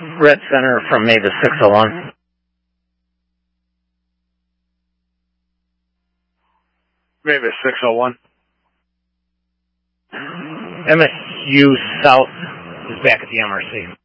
Red Center from Mavis 601. Mavis 601. MSU South is back at the MRC.